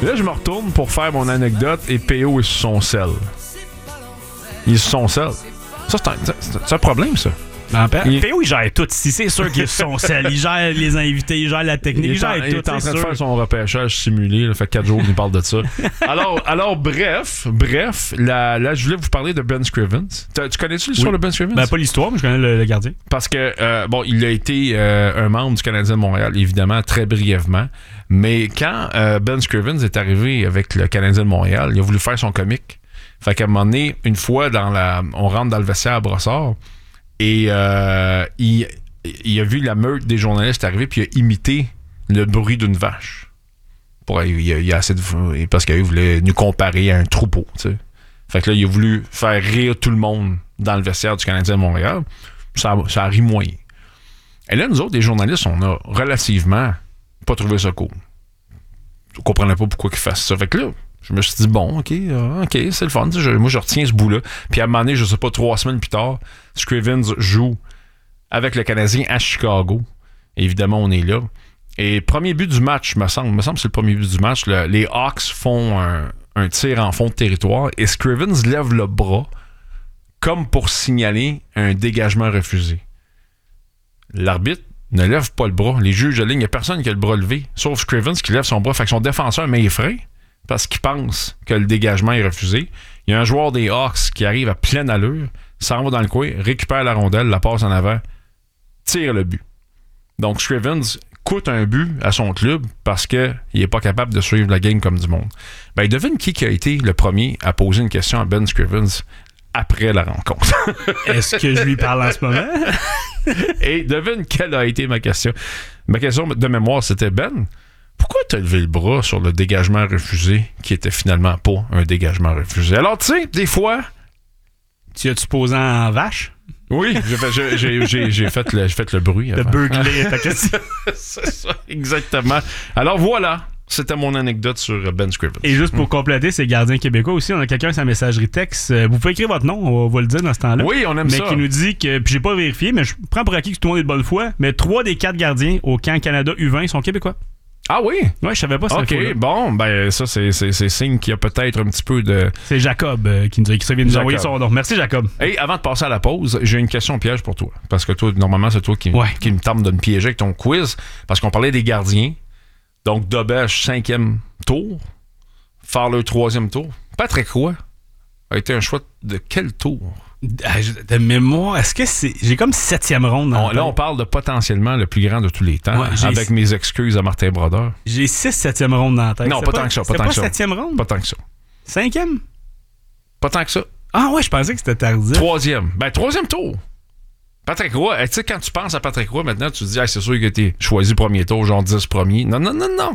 Là, je me retourne pour faire mon anecdote et PO est sur son sel. Il est sur son sel. Ça, c'est un problème, ça. PO, il gère tout ici. C'est sûr qu'il est sur son sel. Il gère les invités, il gère la technique, il gère tout. Il est en train de faire son repêchage simulé. Ça fait 4 jours qu'il parle de ça. Alors bref, là, je voulais vous parler de Ben Scrivens. Tu connais-tu l'histoire de Ben Scrivens? Ben, pas l'histoire, mais je connais le gardien. Parce que, il a été un membre du Canadien de Montréal, évidemment, très brièvement. Mais quand Ben Scrivens est arrivé avec le Canadien de Montréal, il a voulu faire son comique. Fait qu'à un moment donné, une fois, on rentre dans le vestiaire à Brossard, et il a vu la meute des journalistes arriver, puis il a imité le bruit d'une vache. Parce qu'il voulait nous comparer à un troupeau, tu sais. Fait que là, il a voulu faire rire tout le monde dans le vestiaire du Canadien de Montréal. Ça a ri moyen. Et là, nous autres, les journalistes, on a relativement pas trouvé ça cool. On comprenait pas pourquoi ils fassent ça. Fait que là, je me suis dit, bon, OK, c'est le fun. Moi, je retiens ce bout-là. Puis à un moment donné, je sais pas, 3 semaines plus tard, Scrivens joue avec le Canadien à Chicago. Évidemment, on est là. Et premier but du match, me semble que c'est le premier but du match, les Hawks font un tir en fond de territoire et Scrivens lève le bras comme pour signaler un dégagement refusé. L'arbitre ne lève pas le bras. Les juges de ligne, il n'y a personne qui a le bras levé, sauf Scrivens qui lève son bras. Fait que son défenseur m'effraie parce qu'il pense que le dégagement est refusé. Il y a un joueur des Hawks qui arrive à pleine allure, s'en va dans le coin, récupère la rondelle, la passe en avant, tire le but. Donc Scrivens coûte un but à son club parce qu'il n'est pas capable de suivre la game comme du monde. Ben, devine qui a été le premier à poser une question à Ben Scrivens après la rencontre. Est-ce que je lui parle en ce moment? Et devine quelle a été ma question. Ma question de mémoire, c'était Ben, pourquoi t'as levé le bras sur le dégagement refusé qui était finalement pas un dégagement refusé? Alors, tu sais, des fois... Tu as-tu posé en vache? Oui, j'ai fait le bruit. De beugler ta question. C'est ça, exactement. Alors voilà, c'était mon anecdote sur Ben Scrivens. Et juste pour compléter, c'est gardien québécois aussi. On a quelqu'un à sa messagerie texte. Vous pouvez écrire votre nom, on va le dire dans ce temps-là. Oui, on aime mais ça. Mais qui nous dit que, puis j'ai pas vérifié, mais je prends pour acquis que tout le monde est de bonne foi, mais 3 des 4 gardiens au camp Canada U20 sont québécois. Ah oui? Ouais, je savais pas ça. OK, bon, ben ça, c'est signe qu'il y a peut-être un petit peu de... C'est Jacob qui vient nous envoyer son nom. Merci, Jacob. Hey, avant de passer à la pause, j'ai une question piège pour toi. Parce que toi, normalement, c'est toi qui me tente de me piéger avec ton quiz. Parce qu'on parlait des gardiens. Donc, Dobèche, 5e tour. Farler, 3e tour. Patrick Roy a été un choix de quel tour? De mémoire, est-ce que c'est... J'ai comme 7e ronde. Là, on parle de potentiellement le plus grand de tous les temps, avec mes excuses à Martin Brodeur. J'ai 7e ronde dans la tête. Non, pas tant que ça. Pas 7e ronde? Pas tant que ça. 5e? Pas tant que ça. Ah ouais, je pensais que c'était tardif. 3e. Ben, 3e tour. Patrick Roy, tu sais, quand tu penses à Patrick Roy, maintenant, tu te dis, c'est sûr qu'il a été choisi premier tour, genre 10 premiers. Non.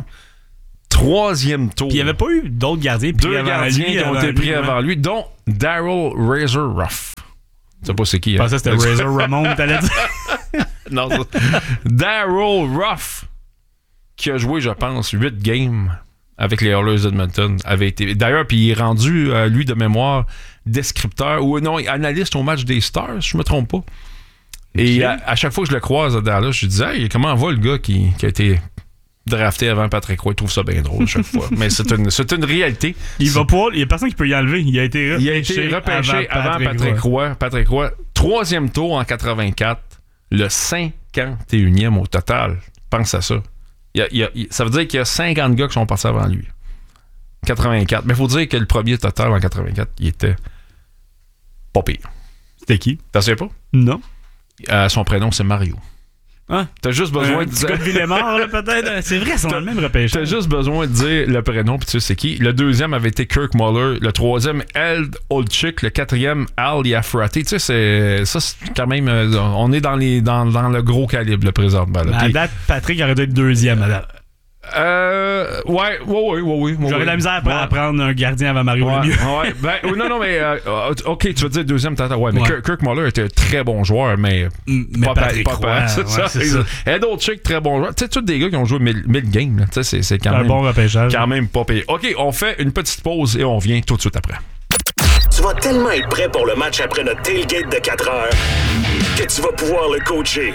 3e tour. Puis il n'y avait pas eu d'autres gardiens. 2 gardiens qui ont été pris avant lui, dont Daryl Razor Ruff. Tu sais pas c'est qui, hein? Je pensais que c'était Razor Ramon, t'allais dire. Non, Daryl Ruff, qui a joué, je pense, 8 games avec les Oilers d'Edmonton, avait été. D'ailleurs, puis il est rendu, lui, de mémoire, descripteur, ou non, analyste au match des Stars, je me trompe pas. Et à chaque fois que je le croise à Dallas, je dis, hey, comment va le gars qui a été drafté avant Patrick Roy? Il trouve ça bien drôle à chaque fois. Mais c'est une réalité. Il y a personne qui peut y enlever. Il a été repêché avant Patrick Roy. Patrick Roy, 3e tour en 84, le 51e au total. Pense à ça. Ça veut dire qu'il y a 50 gars qui sont passés avant lui. 84. Mais il faut dire que le premier total en 84, il était pas pire. C'était qui? T'en sais pas? Non. Son prénom, c'est Mario. Hein? T'as juste besoin de dire. Villemort, là, peut-être. C'est vrai, c'est dans le même repêchage. T'as juste besoin de dire le prénom, puis tu sais c'est qui. Le 2e avait été Kirk Muller. Le 3e, Eld Olczyk. Le 4e, Al Iafrate. Tu sais, c'est quand même. On est dans le gros calibre, le présentement. À date, Patrick aurait dû être 2e à date. Ouais. J'aurais de la misère à prendre un gardien avant Mario Lemieux. Ouais. Ben, non, mais OK, tu veux dire 2e, t'attends. Ouais, mais Kirk Muller était un très bon joueur, mais pas Patrick Roy. C'est ça. Ed Olczyk, très bon joueur. Tu sais, tous des gars qui ont joué 1000 games, tu sais, c'est quand même. Un bon repêchage. Quand même pas payé. OK, on fait une petite pause et on revient tout de suite après. Tu vas tellement être prêt pour le match après notre tailgate de 4 heures que tu vas pouvoir le coacher.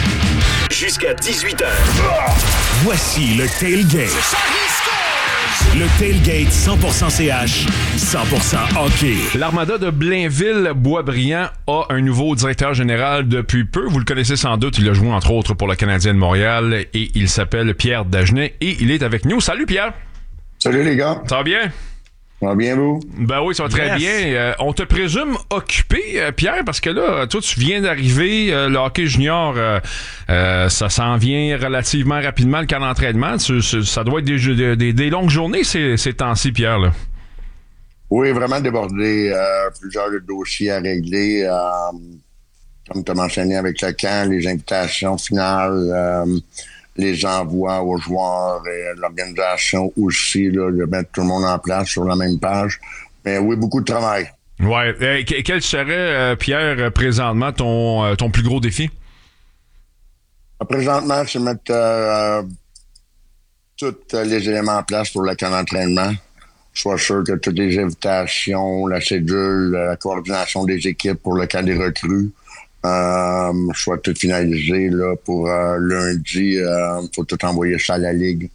Jusqu'à 18h. Voici le Tailgate. Le tailgate 100% CH, 100% hockey. L'Armada de Blainville-Boisbriand a un nouveau directeur général depuis peu. Vous le connaissez sans doute, il a joué entre autres pour le Canadien de Montréal et il s'appelle Pierre Dagenet et il est avec nous. Salut Pierre! Salut les gars! Ça va bien? Ça va bien, vous? Ben oui, ça va très bien. On te présume occupé, Pierre, parce que là, toi, tu viens d'arriver. Le hockey junior, ça s'en vient relativement rapidement, le camp d'entraînement. Ça doit être des longues journées ces temps-ci, Pierre. Là. Oui, vraiment débordé. Plusieurs dossiers à régler. Comme tu as mentionné avec le camp, les invitations finales, les envois aux joueurs et l'organisation aussi, là, de mettre tout le monde en place sur la même page. Mais oui, beaucoup de travail. Ouais. Quel serait, Pierre, présentement, ton plus gros défi? Présentement, c'est mettre tous les éléments en place pour le camp d'entraînement. Sois sûr que toutes les invitations, la cédule, la coordination des équipes pour le camp des recrues, soit tout finalisé là, pour lundi. Faut tout envoyer ça à la Ligue.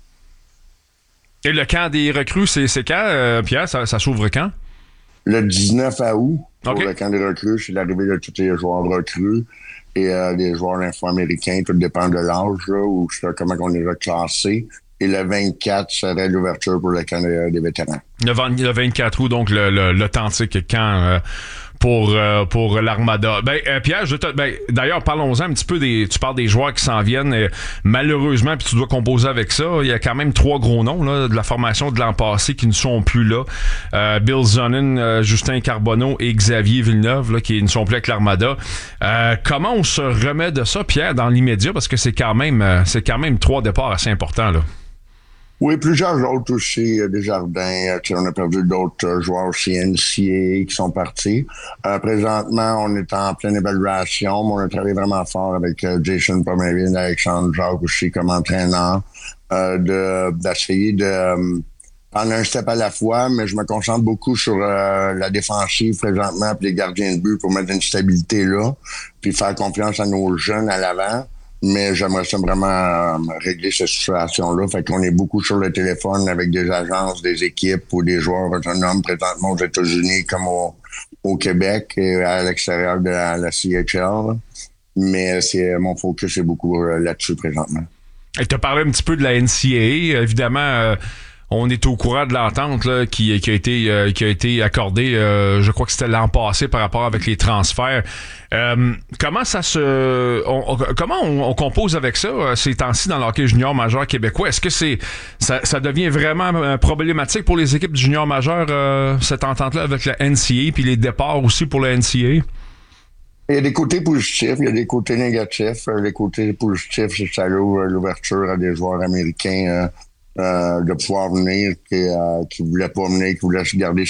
Et le camp des recrues, c'est quand, Pierre? Ça s'ouvre quand? Le 19 août, pour okay. Le camp des recrues, c'est l'arrivée de tous les joueurs recrues et des joueurs info-américains, tout dépend de l'âge, là, ou comment on les a classés. Et le 24 serait l'ouverture pour le camp des vétérans. Le 24 août, donc l'authentique camp pour l'Armada. Pierre, d'ailleurs, parlons-en un petit peu tu parles des joueurs qui s'en viennent. Malheureusement, puis tu dois composer avec ça. Il y a quand même 3 gros noms là, de la formation de l'an passé qui ne sont plus là. Bill Zonin, Justin Carbonneau et Xavier Villeneuve là, qui ne sont plus avec l'Armada. Comment on se remet de ça, Pierre, dans l'immédiat? Parce que c'est quand même 3 départs assez importants, là. Oui, plusieurs autres aussi, Desjardins, on a perdu d'autres joueurs aussi NCAA qui sont partis. Présentement, on est en pleine évaluation, mais on a travaillé vraiment fort avec Jason Pomerine, Alexandre Jacques aussi comme entraîneur, d'essayer de prendre un step à la fois, mais je me concentre beaucoup sur la défensive présentement, puis les gardiens de but pour mettre une stabilité là, puis faire confiance à nos jeunes à l'avant. Mais j'aimerais ça vraiment régler cette situation-là. Fait qu'on est beaucoup sur le téléphone avec des agences, des équipes ou des joueurs autonomes présentement aux États-Unis comme au Québec et à l'extérieur de la CHL. Mais mon focus est beaucoup là-dessus présentement. Et tu as parlé un petit peu de la NCAA. Évidemment, on est au courant de l'entente là, qui a été accordée, je crois que c'était l'an passé par rapport avec les transferts. Comment on compose avec ça ces temps-ci dans le hockey junior majeur québécois? Est-ce que ça devient vraiment problématique pour les équipes du junior majeur, cette entente-là avec la NCAA, puis les départs aussi pour la NCAA? Il y a des côtés positifs, il y a des côtés négatifs. Les côtés positifs, c'est que ça ouvre l'ouverture à des joueurs américains de pouvoir venir, qui voulaient pas venir, qui voulaient garder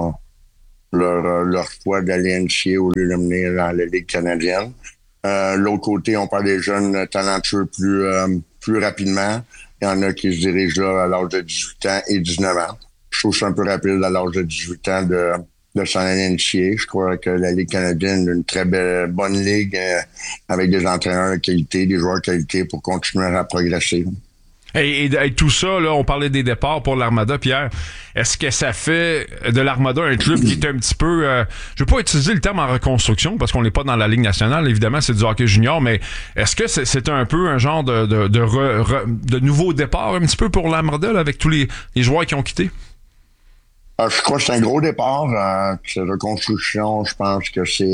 leur choix d'aller NCAA au lieu de venir dans la Ligue canadienne. L'autre côté, on parle des jeunes talentueux plus rapidement. Il y en a qui se dirigent là à l'âge de 18 ans et 19 ans. Je trouve ça un peu rapide à l'âge de 18 ans de s'en aller NCAA. Je crois que la Ligue canadienne est une très bonne ligue avec des entraîneurs de qualité, des joueurs de qualité pour continuer à progresser. Et tout ça, là, on parlait des départs pour l'Armada, Pierre. Est-ce que ça fait de l'Armada un club qui est un petit peu... je veux pas utiliser le terme en reconstruction parce qu'on n'est pas dans la Ligue nationale, évidemment, c'est du hockey junior, mais est-ce que c'est un peu un genre de nouveau départ un petit peu pour l'Armada là, avec tous les joueurs qui ont quitté? Je crois que c'est un gros départ. C'est reconstruction, je pense que c'est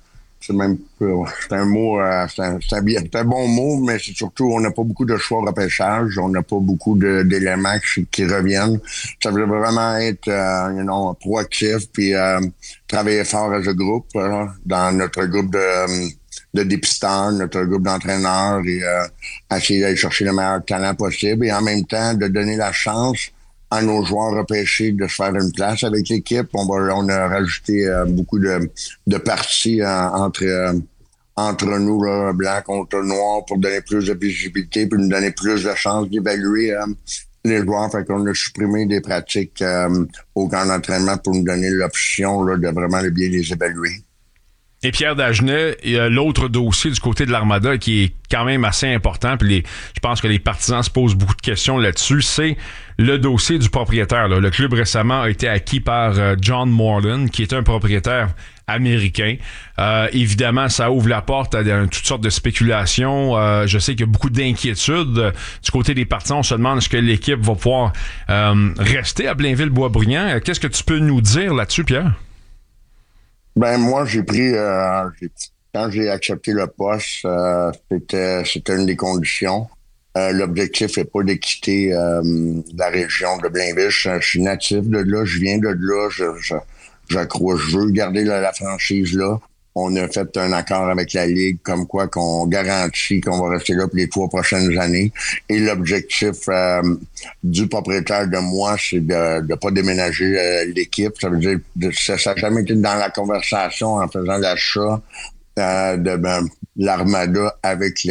un mot, c'est un bon mot, mais c'est surtout, on n'a pas beaucoup de choix au repêchage, on n'a pas beaucoup d'éléments qui reviennent. Ça veut vraiment être, proactif, puis travailler fort as a groupe, dans notre groupe de dépisteurs, notre groupe d'entraîneurs, et essayer d'aller chercher le meilleur talent possible, et en même temps, de donner la chance à nos joueurs repêchés de se faire une place avec l'équipe. On a rajouté beaucoup de parties entre nous, là, blanc contre noir, pour donner plus de visibilité, pour nous donner plus de chances d'évaluer les joueurs. Fait qu'on a supprimé des pratiques au camp d'entraînement pour nous donner l'option là, de vraiment bien les évaluer. Et Pierre Dagenais, il y a l'autre dossier du côté de l'Armada qui est quand même assez important, puis je pense que les partisans se posent beaucoup de questions là-dessus, c'est le dossier du propriétaire. Là. Le club récemment a été acquis par John Moreland, qui est un propriétaire américain. Évidemment, ça ouvre la porte à toutes sortes de spéculations. Je sais qu'il y a beaucoup d'inquiétudes. Du côté des partisans, on se demande est-ce que l'équipe va pouvoir rester à Blainville-Boisbriand. Qu'est-ce que tu peux nous dire là-dessus, Pierre? Ben moi, j'ai pris quand j'ai accepté le poste, c'était une des conditions. L'objectif n'est pas de quitter la région de Blainville. Je suis natif de là, je viens de là, je crois, je veux garder la franchise là. On a fait un accord avec la Ligue comme quoi qu'on garantit qu'on va rester là pour les 3 prochaines années. Et l'objectif du propriétaire de moi, c'est de pas déménager l'équipe. Ça veut dire ça n'a jamais été dans la conversation en faisant l'achat de l'Armada avec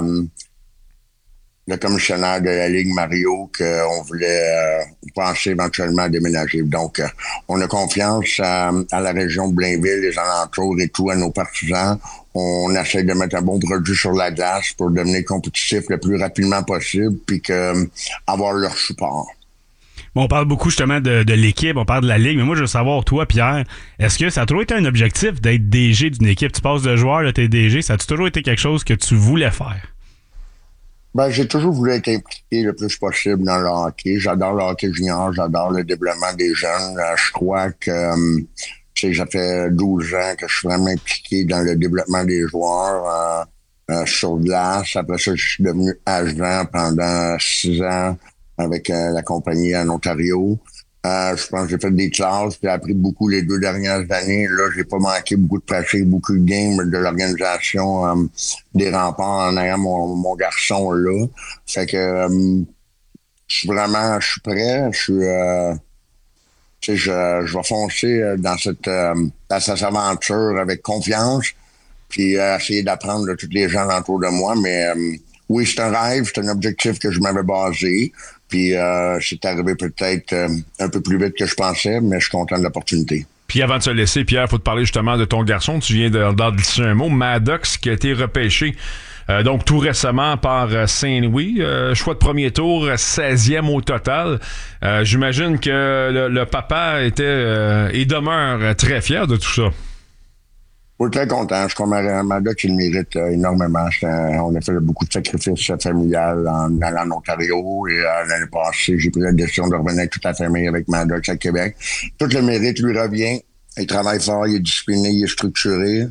le commissionnaire de la Ligue, Mario, qu'on voulait penser éventuellement à déménager. Donc, on a confiance à la région de Blainville, les alentours et tout, à nos partisans. On essaie de mettre un bon produit sur la glace pour devenir compétitif le plus rapidement possible, puis avoir leur support. Bon, on parle beaucoup justement de l'équipe, on parle de la Ligue, mais moi je veux savoir, toi, Pierre, est-ce que ça a toujours été un objectif d'être DG d'une équipe? Tu passes de joueur, là, t'es DG, ça a toujours été quelque chose que tu voulais faire? Ben, j'ai toujours voulu être impliqué le plus possible dans le hockey. J'adore le hockey junior, j'adore le développement des jeunes. Je crois que ça fait 12 ans que je suis vraiment impliqué dans le développement des joueurs sur glace. Après ça, je suis devenu agent pendant 6 ans avec la compagnie en Ontario. Je pense que j'ai fait des classes, j'ai appris beaucoup les 2 dernières années. Là, j'ai pas manqué beaucoup de pratique, beaucoup de games de l'organisation des Remparts en ayant mon garçon là. Fait que je suis prêt. Je vais foncer dans cette aventure avec confiance, puis essayer d'apprendre de tous les gens autour de moi. Mais oui, c'est un rêve, c'est un objectif que je m'avais basé. Puis c'est arrivé peut-être un peu plus vite que je pensais, mais je suis content de l'opportunité. Puis avant de se laisser, Pierre, il faut te parler justement de ton garçon. Tu viens d'en glisser un mot, Maddox, qui a été repêché donc tout récemment par Saint-Louis. Choix de premier tour, 16e au total. J'imagine que le papa était et demeure très fier de tout ça. Je suis très content. Je crois que Maddox, il mérite énormément. On a fait beaucoup de sacrifices familiales en allant en Ontario. Et l'année passée, j'ai pris la décision de revenir avec toute la famille avec Maddox à Québec. Tout le mérite lui revient. Il travaille fort, il est discipliné, il est structuré.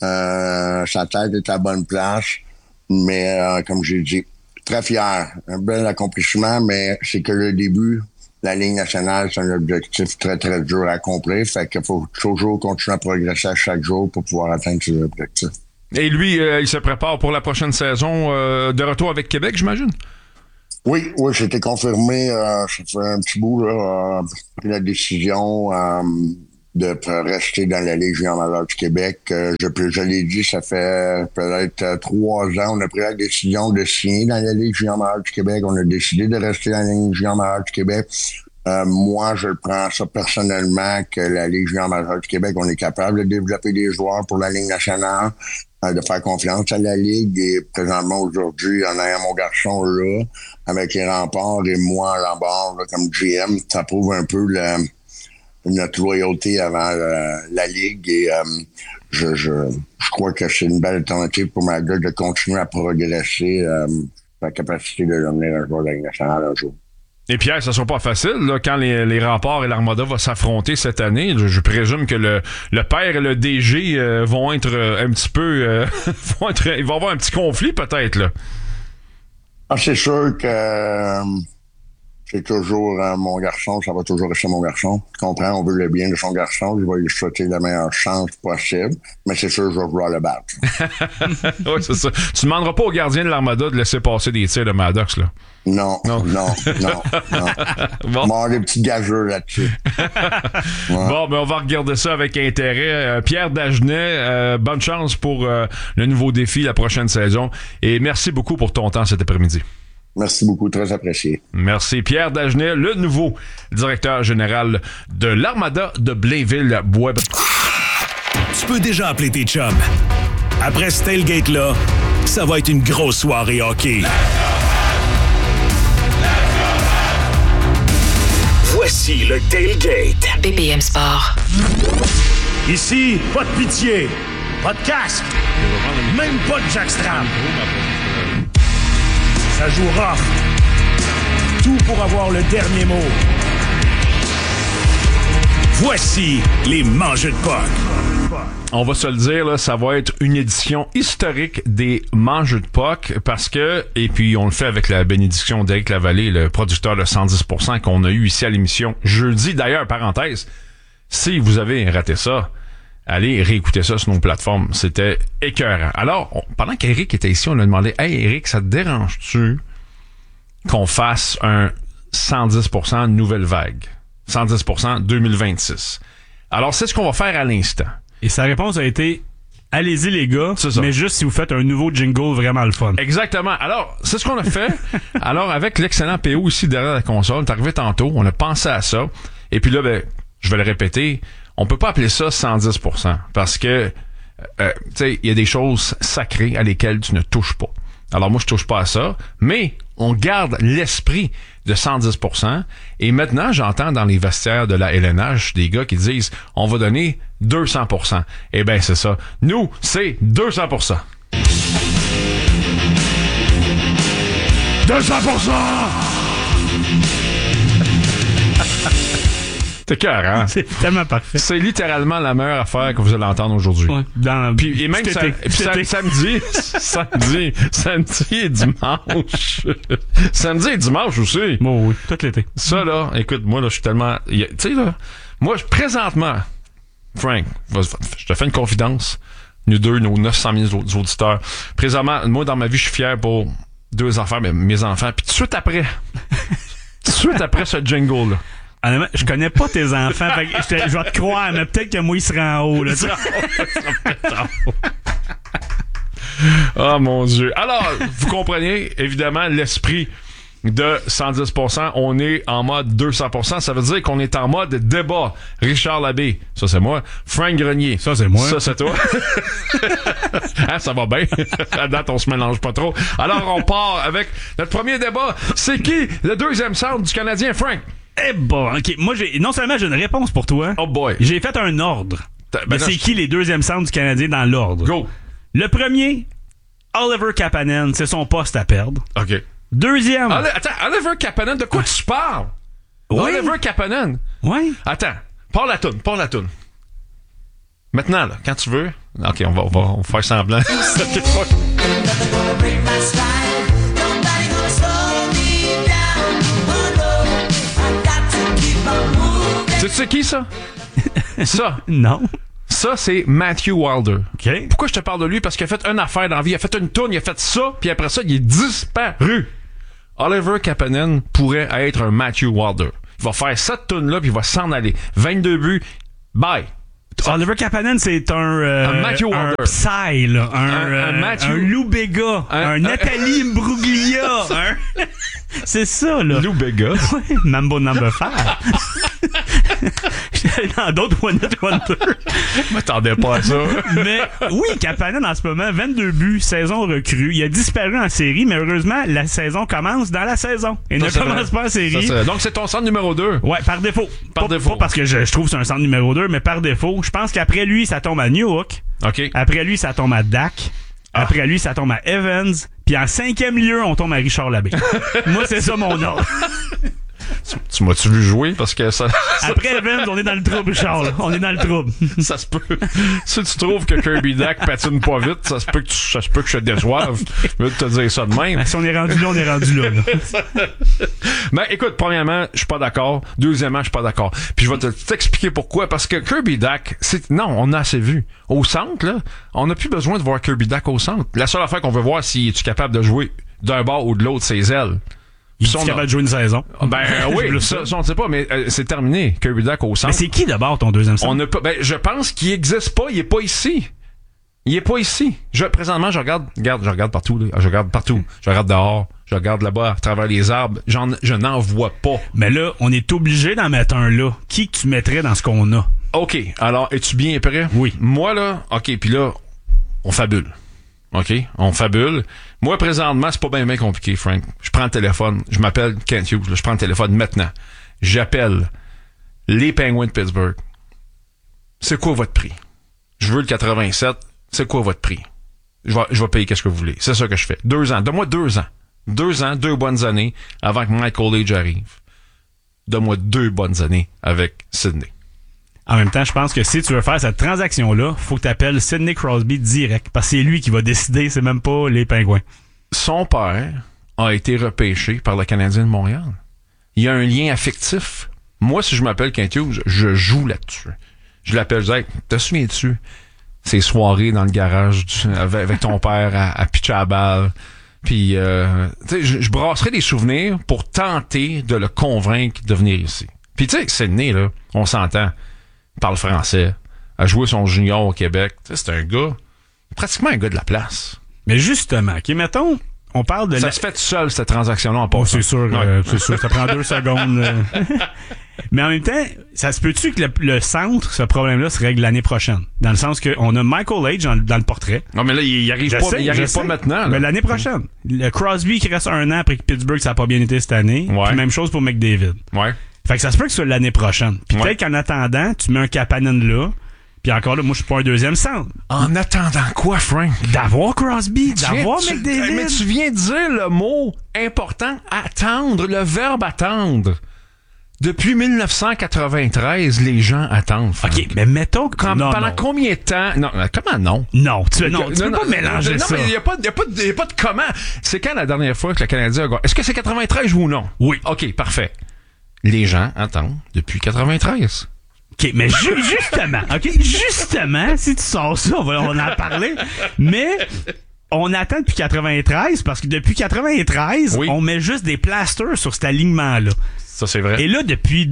Sa tête est à la bonne place. Mais comme j'ai dit, très fier. Un bel accomplissement, mais c'est que le début. La Ligue nationale, c'est un objectif très, très dur à accomplir. Fait qu'il faut toujours continuer à progresser à chaque jour pour pouvoir atteindre ces objectifs. Et lui, il se prépare pour la prochaine saison de retour avec Québec, j'imagine? Oui, c'était confirmé. Ça fait un petit bout, là. Pris la décision de rester dans la Ligue junior majeure du Québec. Je l'ai dit, ça fait peut-être 3 ans. On a pris la décision de signer dans la Ligue junior majeure du Québec. On a décidé de rester dans la Ligue junior majeure du Québec. Moi, je prends ça personnellement que la Ligue junior majeure du Québec, on est capable de développer des joueurs pour la Ligue nationale, de faire confiance à la Ligue. Et présentement, aujourd'hui, en ayant mon garçon là, avec les Remparts et moi à l'embord comme GM, ça prouve un peu notre loyauté avant la Ligue et je crois que c'est une belle alternative pour ma gueule de continuer à progresser la capacité de devenir un joueur de la Ligue nationale un jour. Et Pierre, ça sera pas facile là, quand les Remparts et l'Armada vont s'affronter cette année. Je présume que le père et le DG vont être un petit peu ils vont avoir un petit conflit peut-être là. Ah, c'est sûr que c'est toujours mon garçon, ça va toujours rester mon garçon. Tu comprends, on veut le bien de son garçon, je vais lui souhaiter la meilleure chance possible, mais c'est sûr que je vais vouloir le battre. Oui, c'est ça. Tu demanderas pas au gardien de l'Armada de laisser passer des tirs de Maddox, là? Non. Bon. On va avoir des petits gageux là-dessus. Ouais. Bon, ben on va regarder ça avec intérêt. Pierre Dagenais, bonne chance pour le nouveau défi la prochaine saison et merci beaucoup pour ton temps cet après-midi. Merci beaucoup, très apprécié. Merci. Pierre Dagenais, le nouveau directeur général de l'Armada de Blainville-Boisbriand. tu peux déjà appeler tes chums. Après ce tailgate-là, ça va être une grosse soirée hockey. Voici le tailgate. BPM Sport. Ici, pas de pitié, pas de casque, même pas de jackstrap. Ça joue rough. Tout pour avoir le dernier mot. Voici les mangeux de puck. On va se le dire, là, ça va être une édition historique des Mangeux de puck parce que, et puis on le fait avec la bénédiction d'Éric Lavallée, le producteur de 110% qu'on a eu ici à l'émission jeudi. D'ailleurs, parenthèse, si vous avez raté ça, allez réécouter ça sur nos plateformes. C'était écœurant. Alors, pendant qu'Éric était ici, on a demandé « Hey Éric, ça te dérange-tu qu'on fasse un 110% nouvelle vague? 110% 2026. » Alors, c'est ce qu'on va faire à l'instant. Et sa réponse a été « Allez-y les gars, mais juste si vous faites un nouveau jingle vraiment le fun. » Exactement. Alors, c'est ce qu'on a fait. Alors, avec l'excellent PO ici derrière la console, t'es arrivé tantôt, on a pensé à ça. Et puis là, ben, je vais le répéter, on peut pas appeler ça 110% parce que, tu sais, il y a des choses sacrées à lesquelles tu ne touches pas. Alors moi, je touche pas à ça, mais on garde l'esprit de 110%. Et maintenant, j'entends dans les vestiaires de la LNH des gars qui disent « On va donner 200%. » Eh bien, c'est ça. Nous, c'est 200%. 200%! C'est cœur, hein? C'est tellement parfait. C'est littéralement la meilleure affaire que vous allez entendre aujourd'hui. Ouais, puis et même samedi et dimanche. Samedi et dimanche aussi. Bon, oui, tout l'été. Ça, là, écoute, moi, là, je suis tellement... Tu sais, là, moi, présentement, Frank, je te fais une confidence. Nous deux, nos 900 000 auditeurs. Présentement, moi, dans ma vie, je suis fier pour deux affaires, mes enfants. Puis tout de suite après ce jingle-là, honnêtement, je connais pas tes enfants, fait que je vais te croire, mais peut-être que moi, il sera en haut, là. Oh mon Dieu. Alors, vous comprenez, évidemment, l'esprit de 110%. On est en mode 200%. Ça veut dire qu'on est en mode débat. Richard Labbé, ça c'est moi. Frank Grenier, ça c'est moi. Ça c'est toi. Hein, ça va bien. À date, on se mélange pas trop. Alors, on part avec notre premier débat. C'est qui le deuxième centre du Canadien, Frank? Eh bon, ok. Moi, non seulement j'ai une réponse pour toi. Oh boy. J'ai fait un ordre. Mais c'est qui les deuxièmes centres du Canadien dans l'ordre? Go. Le premier, Oliver Kapanen, c'est son poste à perdre. OK. Deuxième. Attends, Oliver Kapanen, de quoi tu parles? Oui. Oliver Kapanen? Oui. Attends, parle la toune. Maintenant, là, quand tu veux. OK, on va faire semblant. Tu sais qui, ça? Ça? Non. Ça, c'est Matthew Wilder. OK. Pourquoi je te parle de lui? Parce qu'il a fait une affaire dans la vie. Il a fait une tourne, il a fait ça, puis après ça, il est disparu. Oliver Kapanen pourrait être un Matthew Wilder. Il va faire cette tourne-là, puis il va s'en aller. 22 buts. Bye. Oliver Kapanen, c'est un Matthew Wilder. Un Psy, là. Un Lou Béga. Un Nathalie Mbruglia. C'est ça, là. Lou Béga. Oui, Mambo Number 5. J'étais allé dans d'autres One Hit Wonder. Je m'attendais pas à ça. Mais oui, Kapanen, en ce moment, 22 buts, saison recrue. Il a disparu en série, mais heureusement, la saison commence dans la saison. Il ne commence pas en série. Donc, c'est ton centre numéro 2. Ouais, par défaut. Pas parce que je trouve que c'est un centre numéro 2, mais par défaut. Je pense qu'après lui, ça tombe à Newhook. OK. Après lui, ça tombe à Dak. Après lui, ça tombe à Evans. Puis en 5e lieu, on tombe à Richard Labbé. Moi, c'est ça mon ordre. Tu m'as-tu vu jouer? Parce que ça... Après Evans, on est dans le trouble, Richard. On est dans le trouble. Ça se peut. Si tu trouves que Kirby Dak patine pas vite, ça se peut que je te déçoive. Je veux te dire ça de même. Si on est rendu là, on est rendu là. Ben, écoute, premièrement, je suis pas d'accord. Deuxièmement, je suis pas d'accord. Puis je vais t'expliquer pourquoi. Parce que Kirby Dak, non, on a assez vu. Au centre, là, on n'a plus besoin de voir Kirby Dak au centre. La seule affaire qu'on veut voir, si tu es capable de jouer d'un bord ou de l'autre, c'est ses ailes. Il est capable de jouer une saison. Ben oui, ça on ne sait pas, mais c'est terminé. Kirby Dak au centre. Mais c'est qui d'abord ton deuxième centre? On n'a pas. Ben, je pense qu'il n'existe pas. Il est pas ici. Il est pas ici. Présentement, je regarde partout. Là. Je regarde partout. Je regarde dehors. Je regarde là-bas à travers les arbres. Je n'en vois pas. Mais là, on est obligé d'en mettre un là. Qui que tu mettrais dans ce qu'on a? OK. Alors, es-tu bien prêt? Oui. Moi, là, OK, puis là, on fabule. OK? On fabule. Moi, présentement, c'est pas bien compliqué, Frank. Je prends le téléphone. Je m'appelle Kent Hughes. Là, je prends le téléphone maintenant. J'appelle les Penguins de Pittsburgh. C'est quoi votre prix? Je veux le 87. C'est quoi votre prix? Je vais payer qu'est-ce que vous voulez. C'est ça que je fais. 2 ans. Donne-moi 2 ans. 2 ans, 2 bonnes années avant que Michael Age arrive. Donne-moi 2 bonnes années avec Sidney. En même temps, je pense que si tu veux faire cette transaction-là, faut que tu appelles Sidney Crosby direct. Parce que c'est lui qui va décider, c'est même pas les Pingouins. Son père a été repêché par le Canadien de Montréal. Il y a un lien affectif. Moi, si je m'appelle Kent Hughes, je joue là-dessus. Je l'appelle, je dis, hey, te souviens-tu ces soirées dans le garage avec ton père à pitcher à la balle? Puis, tu sais, je brasserai des souvenirs pour tenter de le convaincre de venir ici. Puis, tu sais, Sidney, là, on s'entend, il parle français, a joué son junior au Québec. Tu sais, c'est un gars, pratiquement un gars de la place. Mais justement, OK, mettons, on parle de... Ça se fait tout seul, cette transaction-là, en passant. Oh, c'est sûr, Ouais. c'est sûr, ça prend 2 secondes. Mais en même temps, ça se peut-tu que le centre, ce problème-là, se règle l'année prochaine? Dans le sens qu'on a Michael Age dans le portrait. Non, mais là, il arrive pas maintenant. Là. Mais l'année prochaine. Le Crosby qui reste 1 an après que Pittsburgh, ça n'a pas bien été cette année. Ouais. Puis même chose pour McDavid. Ouais. Fait que ça se peut que ce soit l'année prochaine. Puis peut-être qu'en attendant, tu mets un Kapanen là. Puis encore là, moi, je suis pas un deuxième centre. En attendant quoi, Frank? D'avoir Crosby, d'avoir McDavid. Mais tu viens de dire le mot important, attendre, le verbe attendre. Depuis 1993, les gens attendent. Frank. OK, mais mettons que... Pendant combien de temps? Non, comment non? Non, tu peux pas mélanger ça. Non, mais il n'y a pas de comment. C'est quand la dernière fois que le Canadien a gagné? Est-ce que c'est 93 ou non? Oui. OK, parfait. Les gens attendent depuis 93. OK, mais justement, si tu sors ça, on va en parler. Mais on attend depuis 93 parce que depuis 93, oui, on met juste des plasters sur cet alignement-là. Ça, c'est vrai. Et là, depuis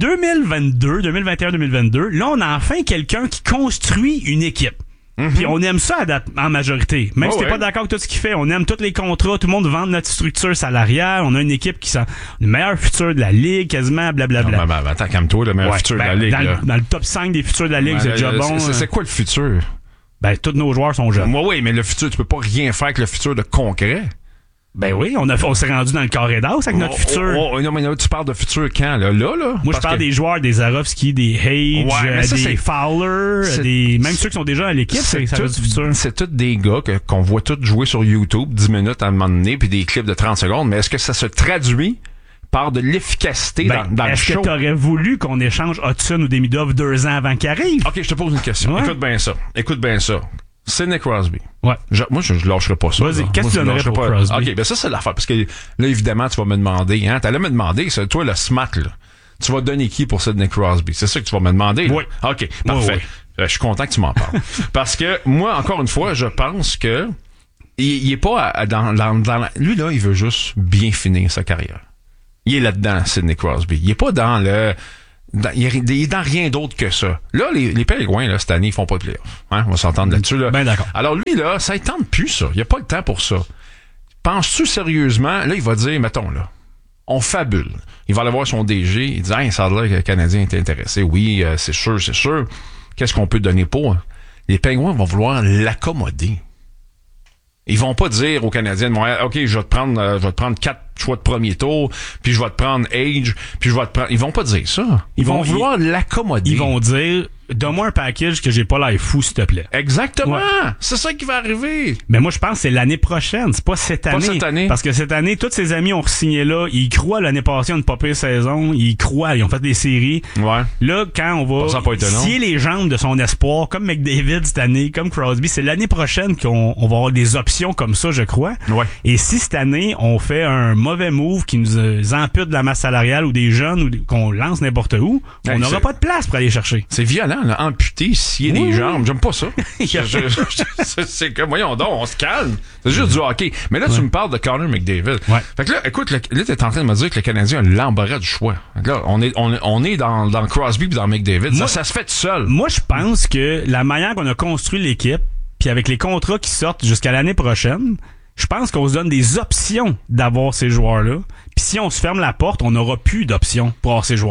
2021-2022, là, on a enfin quelqu'un qui construit une équipe. Puis on aime ça en majorité. Même si t'es pas d'accord avec tout ce qu'il fait, on aime tous les contrats, tout le monde vend notre structure salariale, on a une équipe qui sent le meilleur futur de la Ligue, quasiment, blablabla. Non, attends, calme-toi, le meilleur futur de la Ligue. Dans le top 5 des futurs de la Ligue, c'est déjà bon. C'est quoi le futur? Ben, tous nos joueurs sont jeunes. Oui, mais le futur, tu peux pas rien faire avec le futur de concret. Ben oui, on s'est rendu dans le carré d'as avec notre futur. Non, mais là, tu parles de futur quand, là? Moi, je parle des joueurs, des Zarovski, des Hage, des Fowler, même ceux qui sont déjà à l'équipe, ça reste du futur. C'est tous des gars qu'on voit tous jouer sur YouTube 10 minutes à un moment donné, puis des clips de 30 secondes, mais est-ce que ça se traduit par de l'efficacité dans le show? Est-ce que t'aurais voulu qu'on échange Hudson ou Demidov 2 ans avant qu'il arrive? OK, je te pose une question. Ouais. Écoute bien ça. Sidney Crosby. Ouais. Moi, je lâcherai pas ça. Vas-y, qu'est-ce que tu donnerais pour Crosby? OK, ben ça, c'est l'affaire. Parce que là, évidemment, tu vas me demander, hein. T'allais me demander, c'est toi, le SMAT, là. Tu vas donner qui pour Sidney Crosby? C'est ça que tu vas me demander, là? Oui. OK, parfait. Oui. Je suis content que tu m'en parles. Parce que, moi, encore une fois, je pense que il est pas lui, là, il veut juste bien finir sa carrière. Il est là-dedans, Sidney Crosby. Il est pas dans le... il est dans rien d'autre que ça. Là, les Penguins, là, cette année, ils font pas de playoff. Hein? On va s'entendre là-dessus. Là. Ben d'accord. Alors lui, là, ça ne tente plus, ça. Il n'y a pas le temps pour ça. Penses-tu sérieusement, là, il va dire, mettons, là, on fabule. Il va aller voir son DG, il dit, hey, ça a l'air que le Canadien est intéressé. Oui, c'est sûr. Qu'est-ce qu'on peut donner pour? Les Penguins vont vouloir l'accommoder. Ils vont pas dire aux Canadiens de Montréal, OK, je vais te prendre 4 choix de premier tour, puis je vais te prendre Age, puis je vais te prendre... Ils vont pas dire ça. Ils vont vouloir l'accommoder. Ils vont dire, donne-moi un package que j'ai pas l'air fou, s'il te plaît. Exactement. Ouais. C'est ça qui va arriver. Mais moi, je pense que c'est l'année prochaine. C'est pas cette année. Pas cette année. Parce que cette année, tous ses amis ont signé là. Ils croient l'année passée, une pas pire saison. Ils croient. Ils ont fait des séries. Ouais. Là, quand on va scier les jambes de son espoir, comme McDavid cette année, comme Crosby, c'est l'année prochaine qu'on va avoir des options comme ça, je crois. Ouais. Et si cette année, on fait un mauvais move qui nous ampute de la masse salariale ou des jeunes ou qu'on lance n'importe où, on n'aura pas de place pour aller chercher. C'est violent, là. Amputer, scier des jambes. J'aime pas ça. C'est comme, voyons donc, on se calme. C'est juste du hockey. Mais là, tu me parles de Connor McDavid. Ouais. Fait que là, écoute, là, t'es en train de me dire que le Canadien a l'embarras du choix. Là, on est dans Crosby puis dans McDavid. Ça se fait tout seul. Moi, je pense que la manière qu'on a construit l'équipe, puis avec les contrats qui sortent jusqu'à l'année prochaine, je pense qu'on se donne des options d'avoir ces joueurs-là. Puis si on se ferme la porte, on n'aura plus d'options pour avoir ces joueurs-là.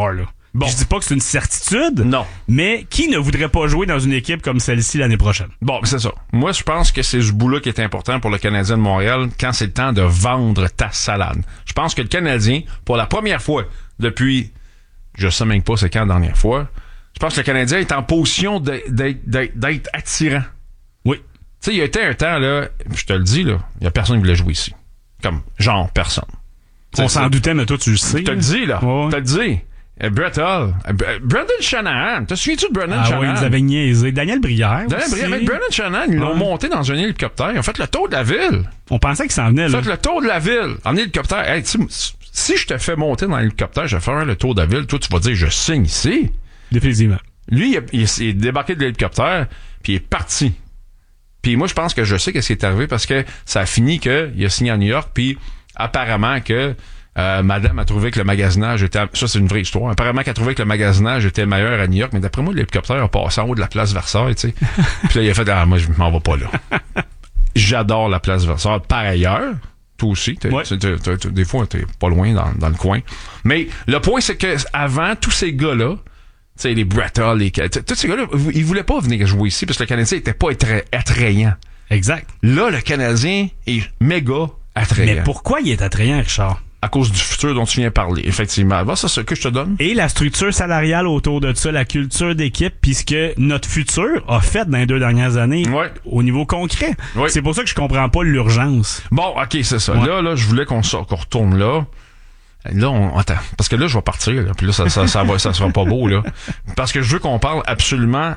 Bon. Je dis pas que c'est une certitude. Non. Mais qui ne voudrait pas jouer dans une équipe comme celle-ci l'année prochaine? Bon, c'est ça. Moi, je pense que c'est ce bout-là qui est important pour le Canadien de Montréal quand c'est le temps de vendre ta salade. Je pense que le Canadien, pour la première fois depuis, je sais même pas c'est quand la dernière fois, je pense que le Canadien est en position d'être attirant. Oui. Tu sais, il y a été un temps, là, je te le dis, là, il y a personne qui voulait jouer ici. Comme, genre, personne. On s'en doutait, mais toi, tu le sais. Je te le dis, là. Ouais. Je te le dis. Brett Hull. Brendan Shanahan. Te souviens-tu de Brendan Shanahan? Ah oui, ils avaient niaisé. Daniel Brière aussi. Mais Brendan Shanahan, ils l'ont monté dans un hélicoptère. Ils ont fait le tour de la ville. On pensait qu'il s'en venait, Ils là. ont fait le tour de la ville en hélicoptère. Hey, si je te fais monter dans l'hélicoptère, je vais faire le tour de la ville. Toi, tu vas dire, je signe ici. Définitivement. Lui, il est débarqué de l'hélicoptère, puis il est parti. Puis moi, je pense que je sais qu'est-ce qui est arrivé parce que ça a fini qu'il a signé à New York, puis apparemment que madame a trouvé que le magasinage était... Ça, c'est une vraie histoire. Apparemment qu'elle a trouvé que le magasinage était meilleur à New York, mais d'après moi, l'hélicoptère a passé en haut de la place Versailles, tu sais. Puis là, il a fait, moi, je m'en vais pas là. J'adore la place Versailles. Par ailleurs, toi aussi, des fois, t'es pas loin dans le coin. Mais le point, c'est que avant tous ces gars-là, tu sais, les Brett Hull, tous ces gars-là, ils voulaient pas venir jouer ici parce que le Canadien était pas attrayant. Exact. Là, le Canadien est méga attrayant. Mais pourquoi il est attrayant, Richard? À cause du futur dont tu viens parler, effectivement. C'est ce que je te donne. Et la structure salariale autour de ça, la culture d'équipe, puisque notre futur a fait dans les 2 dernières années au niveau concret. Ouais. C'est pour ça que je comprends pas l'urgence. Bon, OK, c'est ça. Ouais. Là, je voulais qu'on retourne là. Là, attends. Parce que là, je vais partir, là. Puis là, ça sera pas beau, là. Parce que je veux qu'on parle absolument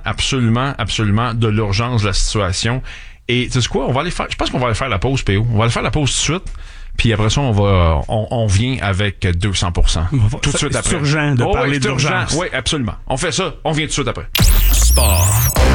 de l'urgence de la situation. Et, tu sais quoi? Je pense qu'on va aller faire la pause, PO. On va aller faire la pause tout de suite. Puis après ça, on vient avec 200%. Tout de suite après. C'est urgent de parler d'urgence. Oui, absolument. On fait ça. On vient tout de suite après. Sport.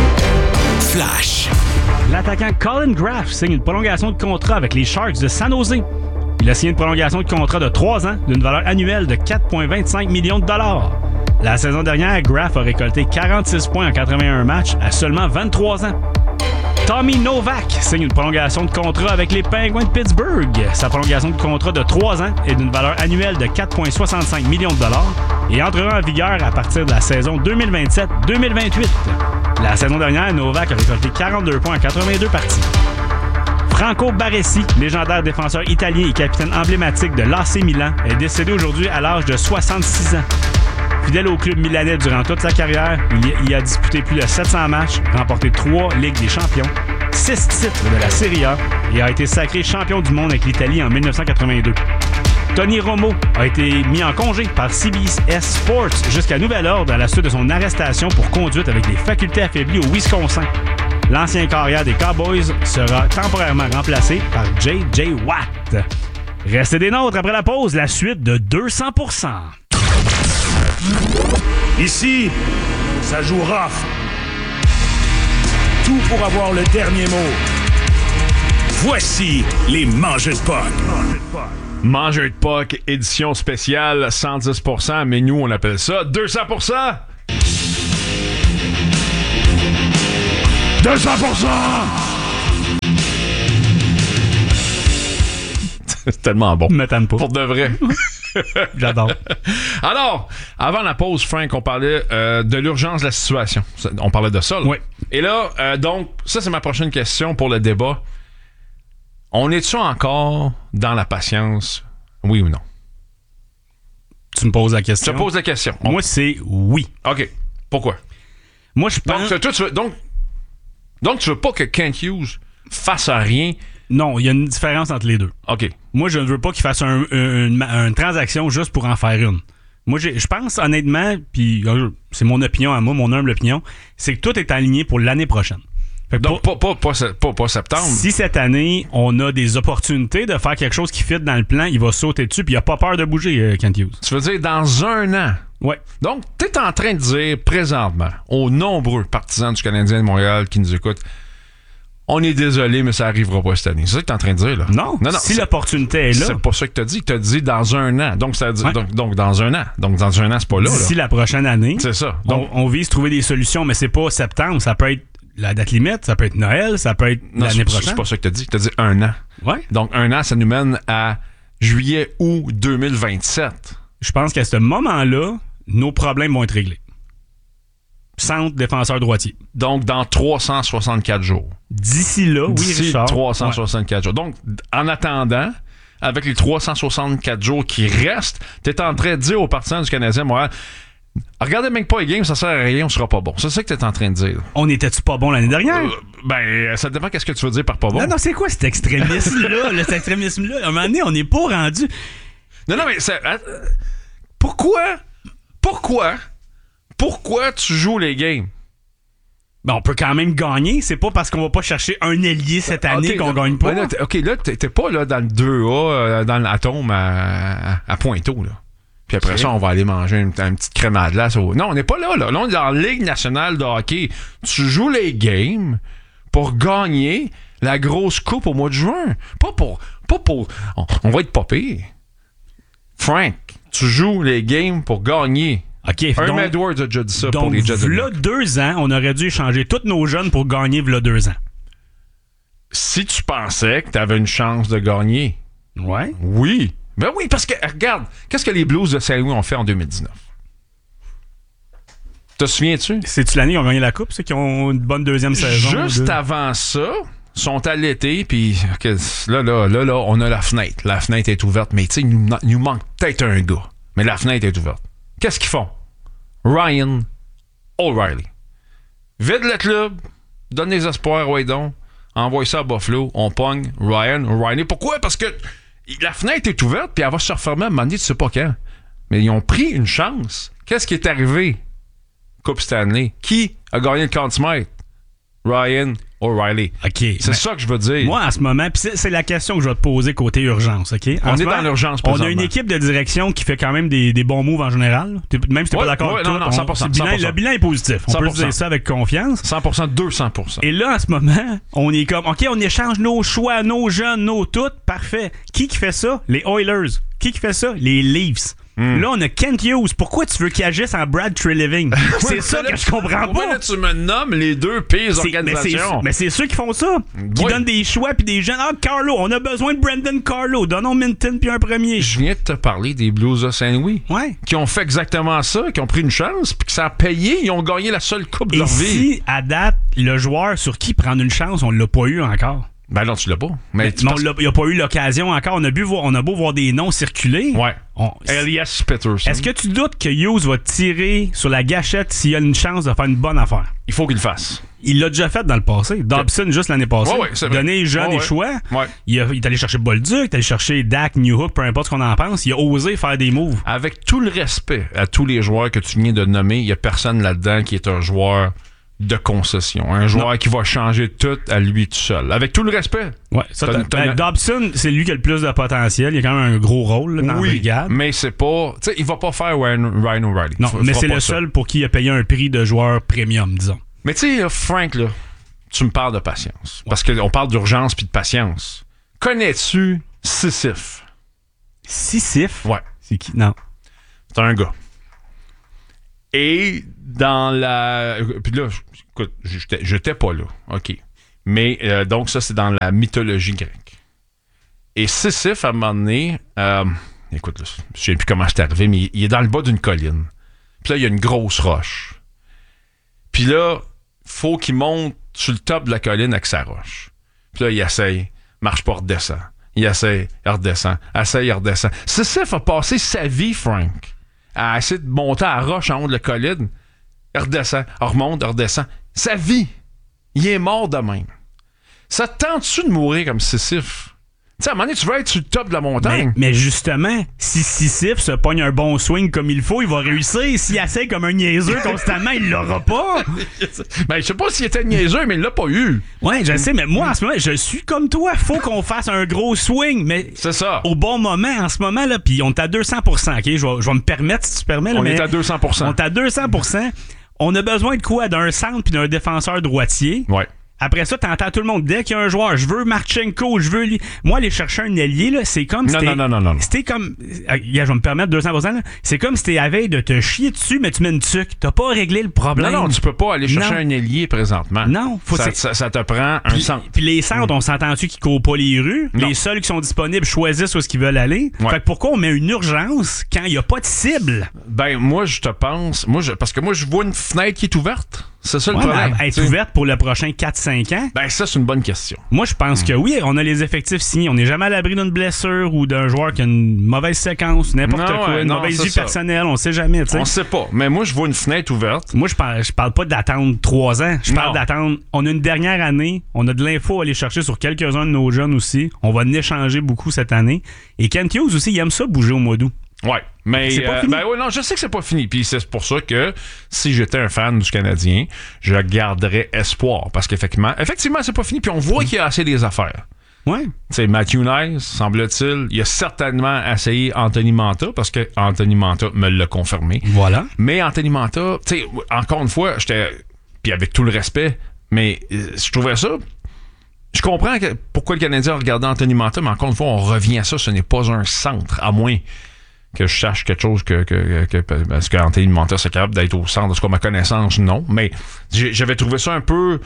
Flash. L'attaquant Colin Graff signe une prolongation de contrat avec les Sharks de San Jose. Il a signé une prolongation de contrat de 3 ans d'une valeur annuelle de 4,25 millions de dollars. La saison dernière, Graff a récolté 46 points en 81 matchs à seulement 23 ans. Tommy Novak signe une prolongation de contrat avec les Penguins de Pittsburgh. Sa prolongation de contrat de 3 ans est d'une valeur annuelle de 4,65 millions de dollars et entrera en vigueur à partir de la saison 2027-2028. La saison dernière, Novak a récolté 42 points en 82 parties. Franco Baresi, légendaire défenseur italien et capitaine emblématique de l'AC Milan, est décédé aujourd'hui à l'âge de 66 ans. Fidèle au club milanais durant toute sa carrière, il a disputé plus de 700 matchs, remporté 3 Ligues des Champions, 6 titres de la Serie A et a été sacré champion du monde avec l'Italie en 1982. Tony Romo a été mis en congé par CBS Sports jusqu'à nouvel ordre à la suite de son arrestation pour conduite avec des facultés affaiblies au Wisconsin. L'ancien carrière des Cowboys sera temporairement remplacé par J.J. Watt. Restez des nôtres après la pause, la suite de 200%. Ici, ça joue rough. Tout pour avoir le dernier mot. Voici les Mangeurs de Puck. Mangeurs de Puck, édition spéciale, 110%, mais nous, on appelle ça 200%! 200%! C'est tellement bon. Me tanne pas. Pour de vrai. J'adore. Alors, avant la pause, Frank, on parlait de l'urgence de la situation. On parlait de ça, là. Oui. Et là, donc, ça, c'est ma prochaine question pour le débat. On est-tu encore dans la patience, oui ou non? Tu me poses la question. Je te pose la question. Moi, c'est oui. OK. Pourquoi? Moi, je pense... Donc, tu veux pas que Kent Hughes fasse rien? Non, il y a une différence entre les deux. OK. Moi, je ne veux pas qu'il fasse une transaction juste pour en faire une. Moi, je pense honnêtement, puis c'est mon opinion à moi, mon humble opinion, c'est que tout est aligné pour l'année prochaine. Donc, pas septembre. Si cette année, on a des opportunités de faire quelque chose qui fit dans le plan, il va sauter dessus, puis il n'a pas peur de bouger, Kent Hughes. Tu veux dire dans un an? Ouais. Donc, tu es en train de dire présentement aux nombreux partisans du Canadien de Montréal qui nous écoutent, on est désolé, mais ça arrivera pas cette année. C'est ça que tu es en train de dire, là? Non. Si l'opportunité est là. C'est pas ça que tu as dit. Tu as dit dans un an. Donc, ça dit, donc dans un an. Donc, dans un an, c'est pas là. D'ici la prochaine année. C'est ça. Donc, on vise trouver des solutions, mais c'est pas septembre. Ça peut être la date limite, ça peut être Noël, ça peut être l'année prochaine. C'est pas ça que tu as dit. Tu as dit un an. Ouais. Donc, un an, ça nous mène à juillet-août 2027. Je pense qu'à ce moment-là, nos problèmes vont être réglés. Centre, défenseur, droitier. Donc, dans 364 jours. D'ici là, oui, Richard. 364 jours. Donc, en attendant, avec les 364 jours qui restent, t'es en train de dire aux partisans du Canadien Montréal, regardez même pas les games, ça sert à rien, on sera pas bon. C'est ça que t'es en train de dire. On était-tu pas bon l'année dernière? Ça dépend qu'est-ce que tu veux dire par pas bon. Non, c'est quoi cet extrémisme-là? Cet extrémisme-là? À un moment donné, on n'est pas rendu... Non, mais Pourquoi tu joues les games? Ben, on peut quand même gagner. C'est pas parce qu'on va pas chercher un ailier cette année qu'on gagne pas. Là, t'es pas là dans le 2A, dans l'atome à Pointeau, là. Puis après ça, on va aller manger une petite crème à glace. Non, on n'est pas là. Là, on est dans la Ligue nationale de hockey. Tu joues les games pour gagner la grosse coupe au mois de juin. Pas pour... On va être pas pire. Frank, tu joues les games pour gagner. Okay, Herm Edwards a déjà dit ça donc, pour les Jets de New York. V'là 2 ans, on aurait dû échanger tous nos jeunes pour gagner v'là 2 ans. Si tu pensais que tu avais une chance de gagner. Ouais. Oui. Ben oui, parce que, regarde, qu'est-ce que les Blues de Saint-Louis ont fait en 2019? Te souviens-tu? C'est-tu l'année qu'ils ont gagné la Coupe, ceux qui ont une bonne deuxième saison? Juste avant ça, sont à l'été, puis là, on a la fenêtre. La fenêtre est ouverte, mais tu sais, il nous manque peut-être un gars. Mais la fenêtre est ouverte. Qu'est-ce qu'ils font? Ryan O'Reilly. Vide le club, donne des espoirs, ouais donc, envoie ça à Buffalo, on pogne Ryan O'Reilly. Pourquoi? Parce que la fenêtre est ouverte, puis elle va se refermer à un moment donné, tu sais pas quand. Mais ils ont pris une chance. Qu'est-ce qui est arrivé? Coupe Stanley. Qui a gagné le Conn Smythe? Ryan O'Reilly. OK. C'est ça que je veux dire. Moi, en ce moment, puis c'est la question que je vais te poser côté urgence, OK? On est dans l'urgence présentement. On a une équipe de direction qui fait quand même des bons moves en général. Même si t'es pas d'accord avec non, 100%. Le bilan est positif. On 100%. Peut dire ça avec confiance. 100%, 200%. Et là, en ce moment, on est comme, OK, on échange nos choix, nos jeunes, nos toutes. Parfait. Qui fait ça? Les Oilers. Qui fait ça? Les Leafs. Là, on a Kent Hughes. Pourquoi tu veux qu'il agisse en Brad Treliving? C'est ça que je comprends pas. Là, tu me nommes les deux pires organisations. Mais c'est ceux qui font ça. Qui donnent des choix puis des jeunes. Ah, Carlo, on a besoin de Brendan Carlo. Donnons Minton puis un premier. Je viens de te parler des Blues de Saint-Louis. Ouais. Qui ont fait exactement ça, qui ont pris une chance puis que ça a payé. Ils ont gagné la seule coupe de leur vie. Et si, à date, le joueur sur qui prendre une chance, on l'a pas eu encore. Ben non, tu l'as pas. Mais il n'y a pas eu l'occasion encore. On a beau voir des noms circuler. Ouais. Elias Pettersson. Est-ce que tu doutes que Hughes va tirer sur la gâchette s'il a une chance de faire une bonne affaire? Il faut qu'il le fasse. Il l'a déjà fait dans le passé. Dobson, juste l'année passée. Donner les jeunes des choix. Ouais. Il est allé chercher Bolduc, il est allé chercher Dak, Newhook, peu importe ce qu'on en pense. Il a osé faire des moves. Avec tout le respect à tous les joueurs que tu viens de nommer, il n'y a personne là-dedans qui est un joueur de concession. Un joueur qui va changer tout à lui tout seul. Avec tout le respect. Ouais, Dobson, c'est lui qui a le plus de potentiel. Il a quand même un gros rôle là, dans la brigade. Mais c'est pas... Tu sais, il va pas faire Ryan O'Reilly. Non, mais c'est le seul pour qui il a payé un prix de joueur premium, disons. Mais tu sais, Frank, là, tu me parles de patience. Parce qu'on parle d'urgence puis de patience. Connais-tu Sisyphe? Sisyphe? Ouais. C'est qui? Non. C'est un gars. Et dans la... Puis là, écoute, j'étais pas là. OK. Mais donc ça, c'est dans la mythologie grecque. Et Sisyphe, à un moment donné... écoute, là, je sais plus comment c'est arrivé, mais il est dans le bas d'une colline. Puis là, il y a une grosse roche. Puis là, faut qu'il monte sur le top de la colline avec sa roche. Puis là, il essaye. Marche pas, redescend. Il essaye, il redescend. Essaye, il redescend. Sisyphe a passé sa vie, Frank, à essayer de monter à la roche en haut de la colline. Il redescend, il remonte, il redescend. Sa vie. Il est mort de même. Ça te tente-tu de mourir comme Sisyphe? Tu sais, à un moment donné, tu veux être sur le top de la montagne. Mais justement, si Sisyphe se pogne un bon swing comme il faut, il va réussir. S'il essaie comme un niaiseux constamment, il l'aura pas. Ben, je sais pas s'il était niaiseux, mais il l'a pas eu. Ouais, je sais, mais moi, en ce moment, je suis comme toi. Faut qu'on fasse un gros swing, mais c'est ça. Au bon moment, en ce moment, là, puis on est à 200%, OK? Je vais me permettre, si tu permets. Là, on est à 200%. On est à 200%. On a besoin de quoi? D'un centre puis d'un défenseur droitier. Ouais. Après ça, t'entends tout le monde. Dès qu'il y a un joueur, je veux Marchenko, je veux lui. Moi, aller chercher un ailier, là, c'est comme si Non. C'était comme. Je vais me permettre 200%. Là, c'est comme si t'es à veille de te chier dessus, mais tu mets une tuque. T'as pas réglé le problème. Non, tu peux pas aller chercher un ailier présentement. Non, ça te prend un centre. Puis les centres, on s'entend-tu qu'ils courent pas les rues? Non. Les seuls qui sont disponibles choisissent où est-ce qu'ils veulent aller. Ouais. Fait que pourquoi on met une urgence quand il y a pas de cible? Ben, moi, je te pense. Parce que moi, je vois une fenêtre qui est ouverte. C'est ça le problème. Elle est ouverte pour le prochain 4-5 ans? Ben, ça, c'est une bonne question. Moi, je pense que oui, on a les effectifs signés. On n'est jamais à l'abri d'une blessure ou d'un joueur qui a une mauvaise séquence, n'importe quoi, une mauvaise vie personnelle, on sait jamais. T'sais. On sait pas. Mais moi, je vois une fenêtre ouverte. Moi, je parle pas d'attendre 3 ans. Je parle d'attendre. On a une dernière année. On a de l'info à aller chercher sur quelques-uns de nos jeunes aussi. On va en échanger beaucoup cette année. Et Kent Hughes aussi, il aime ça bouger au mois d'août. Ouais, mais c'est pas fini. Non, je sais que c'est pas fini. Puis c'est pour ça que si j'étais un fan du Canadien, je garderais espoir. Parce qu'effectivement, c'est pas fini. Puis on voit qu'il y a assez des affaires. Ouais. Tu sais, Matthew Nice, semble-t-il, il a certainement essayé Anthony Manta parce que Anthony Manta me l'a confirmé. Voilà. Mais Anthony Manta, tu sais, encore une fois, puis avec tout le respect, mais je trouvais ça. Je comprends pourquoi le Canadien a regardé Anthony Manta, mais encore une fois, on revient à ça. Ce n'est pas un centre, à moins que je sache quelque chose parce qu'Anthony Manta c'est capable d'être au centre, de ma connaissance, non. Mais j'avais trouvé ça un peu.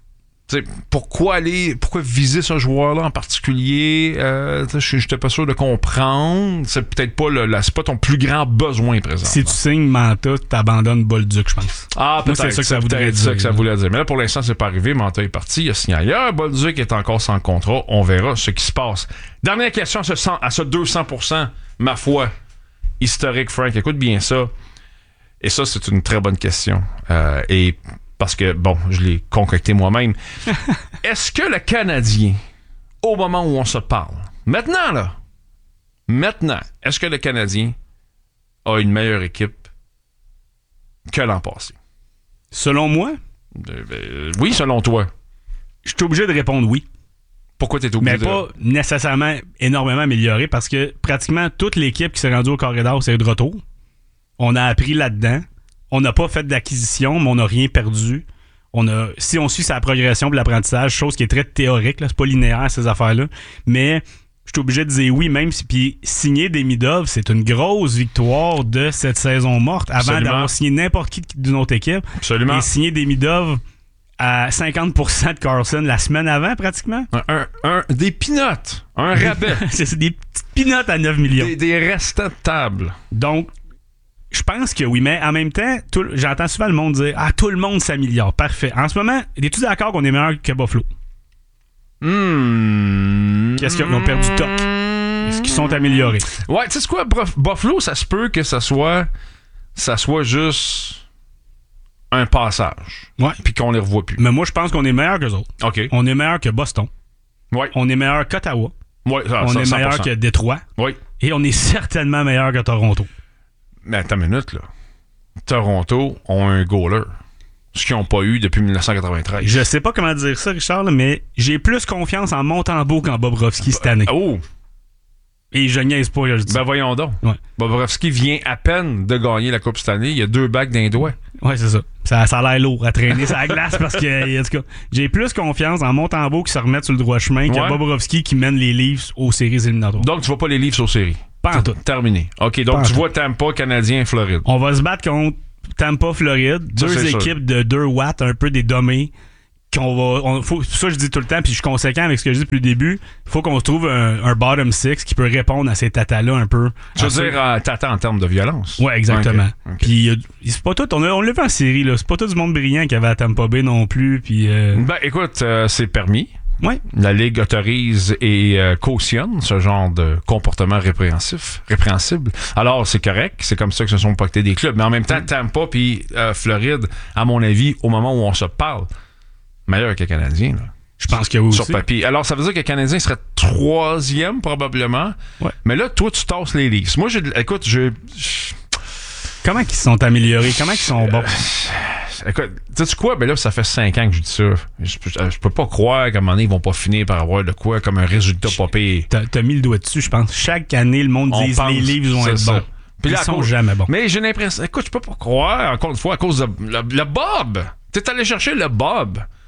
Pourquoi viser ce joueur-là en particulier? Je n'étais pas sûr de comprendre. C'est peut-être pas c'est pas ton plus grand besoin présent. Si tu signes Manta, tu abandonnes Bolduc, je pense. Ah, peut-être. Moi, c'est ça que ça voudrait dire. Ça que ça voulait dire. Mais là, pour l'instant, c'est pas arrivé. Manta est parti. Il a signé ailleurs. Bolduc est encore sans contrat. On verra ce qui se passe. Dernière question à ce 200%, ma foi. Historique, Frank. Écoute bien ça. Et ça, c'est une très bonne question. Et parce que, bon, je l'ai concocté moi-même. Est-ce que le Canadien, au moment où on se parle, maintenant, est-ce que le Canadien a une meilleure équipe que l'an passé? Selon moi? Oui, selon toi. Je suis obligé de répondre oui. Pourquoi tu es obligé Mais pas nécessairement énormément amélioré parce que pratiquement toute l'équipe qui s'est rendue au corridor, c'est de retour. On a appris là-dedans. On n'a pas fait d'acquisition, mais on n'a rien perdu. Si on suit sa progression pour l'apprentissage, chose qui est très théorique, là, c'est pas linéaire ces affaires-là, mais je suis obligé de dire oui, même si puis signer Demidov, c'est une grosse victoire de cette saison morte avant d'avoir signé n'importe qui d'une autre équipe. Absolument. Et signer Demidov à 50% de Carlson la semaine avant, pratiquement. Des peanuts. Un rabais. C'est des petites peanuts à 9 millions. Des restants de table. Donc, je pense que oui, mais en même temps, j'entends souvent le monde dire « Ah, tout le monde s'améliore. » Parfait. En ce moment, es-tu d'accord qu'on est meilleur que Buffalo? Qu'est-ce qu'ils ont perdu toc? Est-ce qu'ils sont améliorés? Ouais, tu sais quoi? Buffalo, ça se peut que ça soit juste un passage. Ouais. Puis qu'on les revoit plus. Mais moi, je pense qu'on est meilleur qu'eux autres. OK. On est meilleur que Boston. Ouais. On est meilleur qu'Ottawa. Ouais, on est meilleur que Détroit. Oui. Et on est certainement meilleur que Toronto. Mais attends une minute, là. Toronto ont un goaler. Ce qu'ils n'ont pas eu depuis 1993. Je sais pas comment dire ça, Richard, mais j'ai plus confiance en Montembeault qu'en Bobrovsky cette année. Oh! Et je niaise pas, je dis. Ben voyons donc. Ouais. Bobrovsky vient à peine de gagner la Coupe cette année. Il y a 2 bagues d'un doigt. Ouais, c'est ça. Ça a l'air lourd à traîner sur la glace parce que, en tout cas, j'ai plus confiance en Montembeault qui se remet sur le droit chemin que Bobrovsky qui mène les Leafs aux séries éliminatoires. Donc, tu vois pas les Leafs aux séries? Pas en tout. Terminé. OK, donc tu vois Tampa, Canadien, Floride. On va se battre contre Tampa, Floride. Deux équipes de 2 watts, un peu des dommés. Ça, je dis tout le temps, puis je suis conséquent avec ce que je dis depuis le début. Il faut qu'on se trouve un bottom six qui peut répondre à ces tatas-là un peu. Tu veux dire tata en termes de violence? Oui, exactement. Okay. Puis c'est pas tout. On l'a vu en série, là. C'est pas tout du monde brillant qui avait à Tampa Bay non plus. Puis, Ben, écoute, c'est permis. Ouais. La Ligue autorise et cautionne ce genre de comportement répréhensible. Alors, c'est correct. C'est comme ça que se sont pactés des clubs. Mais en même temps, Tampa puis Floride, à mon avis, au moment où on se parle, meilleur que le Canadien. Là. Je pense que oui sur aussi. Papier. Alors, ça veut dire que le Canadien serait 3e probablement. Ouais. Mais là, toi, tu tasses les Leafs. Moi, écoute, Comment ils se sont améliorés? Comment ils sont bons? Écoute, sais-tu quoi? Ben là, ça fait 5 ans que je dis ça. Je peux pas croire qu'à un moment donné, ils vont pas finir par avoir de quoi comme un résultat pas pire. T'as mis le doigt dessus, je pense. Chaque année, le monde dit les Leafs vont être bons. Puis là, ils sont jamais bons. Mais j'ai l'impression... Écoute, je peux pas croire, encore une fois, à cause de le Bob. T'es allé chercher le Bob.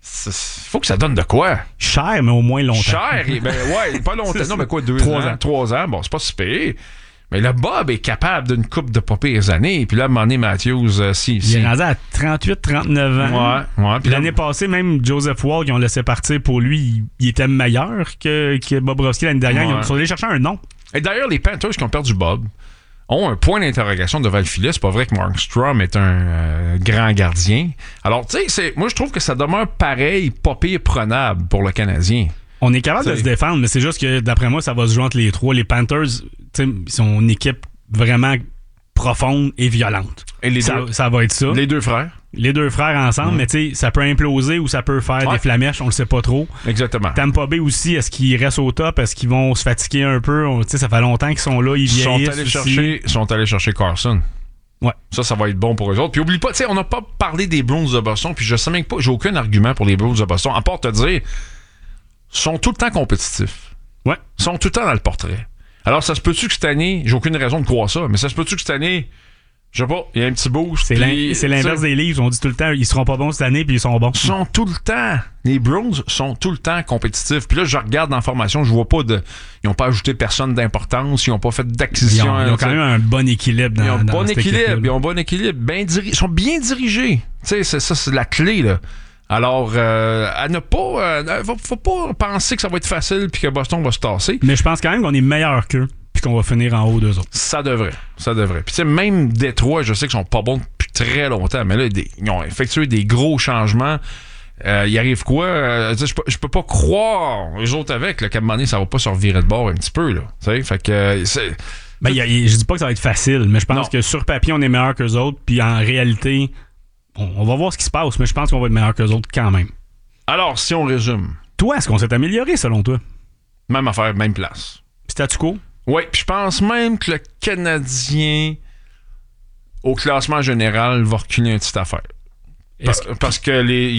faut que ça donne de quoi? Cher, mais au moins longtemps. Cher, pas longtemps. Non, mais quoi, 3 ans. Bon, c'est pas si pire. Mais le Bob est capable d'une coupe de pas pires années. Puis là, à un moment donné, Matthews, il est rendu à 38, 39 ans. Ouais. Puis l'année passée, même Joseph Wall, qui ont laissé partir pour lui, il était meilleur que Bobrovsky l'année dernière. Ils sont allés chercher un nom. Et d'ailleurs, les Panthers qui ont perdu Bob ont un point d'interrogation devant le filet. C'est pas vrai que Markstrom est un grand gardien. Alors, tu sais, moi, je trouve que ça demeure pareil, pas pire prenable pour le Canadien. On est capable de se défendre, mais c'est juste que, d'après moi, ça va se jouer entre les trois. Les Panthers, ils sont une équipe vraiment profonde et violente. Et ça va être ça. Les deux frères. Les deux frères ensemble, mais tu sais, ça peut imploser ou ça peut faire des flamèches, on le sait pas trop. Exactement. Tampa Bay aussi, est-ce qu'ils restent au top? Est-ce qu'ils vont se fatiguer un peu? Tu sais, ça fait longtemps qu'ils sont là, ils vieillissent. Sont allés chercher Carson. Ouais. Ça va être bon pour eux autres. Puis oublie pas, tu sais, on n'a pas parlé des Bruins de Boston, puis je sais même pas, j'ai aucun argument pour les Bruins de Boston, à part te dire, sont tout le temps compétitifs. Ouais. Sont tout le temps dans le portrait. Alors, ça se peut-tu que cette année, j'ai aucune raison de croire ça, mais ça se peut-tu que cette année, je sais pas, il y a un petit boost. C'est l'inverse des Leafs. On dit tout le temps, ils seront pas bons cette année, puis ils sont bons. Ils sont tout le temps. Les Bruins sont tout le temps compétitifs. Puis là, je regarde dans la formation, je vois pas ils n'ont pas ajouté personne d'importance, ils n'ont pas fait d'acquisition. Ils ont quand même un bon équilibre dans Ils ont un bon équilibre. Ils sont bien dirigés. Tu sais, ça, c'est la clé, là. Alors, à ne pas... faut pas penser que ça va être facile puis que Boston va se tasser. Mais je pense quand même qu'on est meilleur qu'eux puis qu'on va finir en haut d'eux autres. Ça devrait. Puis tu sais, même Détroit, je sais qu'ils sont pas bons depuis très longtemps, mais là, ils ont effectué des gros changements. Il arrive quoi? Je peux pas croire, eux autres avec, qu'à un moment donné, ça va pas se revirer de bord un petit peu, là. Tu sais, fait que... je dis pas que ça va être facile, mais je pense que sur papier, on est meilleur qu'eux autres, puis en réalité... On va voir ce qui se passe, mais je pense qu'on va être meilleur qu'eux autres quand même. Alors, si on résume... Toi, est-ce qu'on s'est amélioré selon toi? Même affaire, même place. Statu quo? Oui, puis je pense même que le Canadien, au classement général, va reculer une petite affaire. Parce que il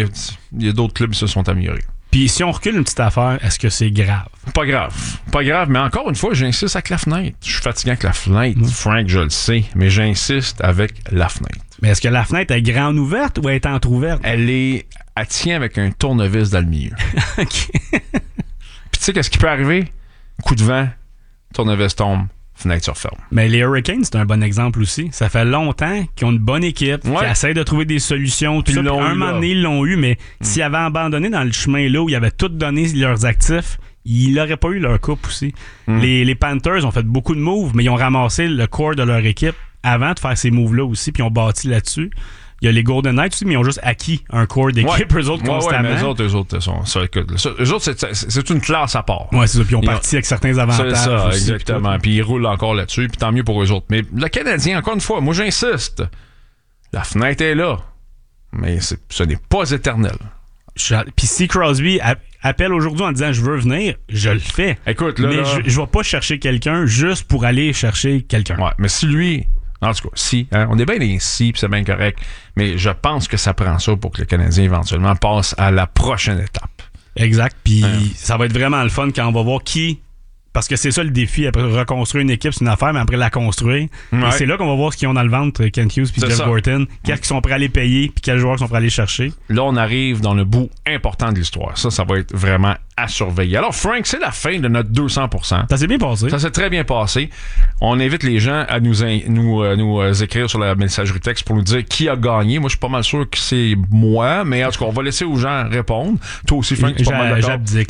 y a d'autres clubs qui se sont améliorés. Puis si on recule une petite affaire, est-ce que c'est grave? Pas grave, mais encore une fois, j'insiste avec la fenêtre. Je suis fatigué avec la fenêtre, Frank, je le sais, mais j'insiste avec la fenêtre. Mais est-ce que la fenêtre est grande ouverte ou elle est entrouverte? Elle tient avec un tournevis dans le milieu. OK. Puis tu sais qu'est-ce qui peut arriver? Coup de vent, tournevis tombe, fenêtre se referme. Mais les Hurricanes, c'est un bon exemple aussi. Ça fait longtemps qu'ils ont une bonne équipe, qui essaie de trouver des solutions. Tout ça. Un moment donné, ils l'ont eu, mais s'ils avaient abandonné dans le chemin là où ils avaient tout donné leurs actifs, ils n'auraient pas eu leur coupe aussi. Les Panthers ont fait beaucoup de moves, mais ils ont ramassé le core de leur équipe avant de faire ces moves-là aussi, puis ils ont bâti là-dessus. Il y a les Golden Knights aussi, mais ils ont juste acquis un core d'équipe, eux autres, constamment. Mais eux autres sont ça. Eux autres, c'est une classe à part. Ouais, c'est ça. Puis ils ont parti avec certains avantages. C'est ça, aussi, exactement. Puis ils roulent encore là-dessus, puis tant mieux pour eux autres. Mais le Canadien, encore une fois, moi j'insiste, la fenêtre est là, mais ce n'est pas éternel. Puis si Crosby appelle aujourd'hui en disant je veux venir, je le fais. Écoute, là, mais je vais pas chercher quelqu'un juste pour aller chercher quelqu'un. Ouais, mais si lui... En tout cas, on est bien les si, puis c'est bien correct, mais je pense que ça prend ça pour que le Canadien éventuellement passe à la prochaine étape. Exact, puis ça va être vraiment le fun quand on va voir qui... Parce que c'est ça le défi, après reconstruire une équipe, c'est une affaire, mais après la construire. Et c'est là qu'on va voir ce qu'ils ont dans le ventre, Kent Hughes puis Jeff Gorton. Qu'est-ce qu'ils sont prêts à aller payer, puis quels joueurs sont prêts à aller chercher. Là, on arrive dans le bout important de l'histoire. Ça va être vraiment à surveiller. Alors, Frank, c'est la fin de notre 200%. Ça s'est bien passé. Ça s'est très bien passé. On invite les gens à nous écrire sur la messagerie texte pour nous dire qui a gagné. Moi, je suis pas mal sûr que c'est moi, mais en tout cas, on va laisser aux gens répondre. Toi aussi, Frank, tu es pas mal d'accord. J'abdique.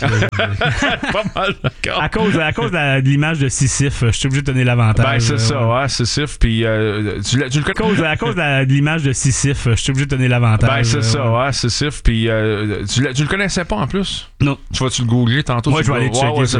Pas mal d'accord. À cause de l'image de Sisyphe, je suis obligé de donner l'avantage. Ben, c'est ça, ouais, Sisyphe. Puis, tu le connais. À cause de l'image de Sisyphe, je suis obligé de donner l'avantage. Ben, c'est ça, ouais, Sisyphe. Puis, tu le connaissais pas en plus? Non. Tu vas-tu le googler tantôt? Moi, je vais aller checker.